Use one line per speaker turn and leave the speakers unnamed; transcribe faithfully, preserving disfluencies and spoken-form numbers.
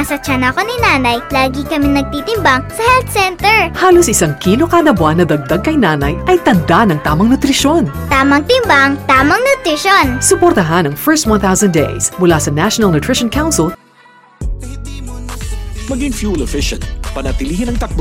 nasa tiyan ako ni nanay, lagi kami nagtitimbang sa health center.
Halos isang kilo kada buwan na dagdag kay nanay ay tanda ng tamang nutrisyon.
Tamang timbang, tamang nutrisyon.
Suportahan ang first one thousand days mula sa National Nutrition Council.
Maging fuel efficient, panatilihin ang takbo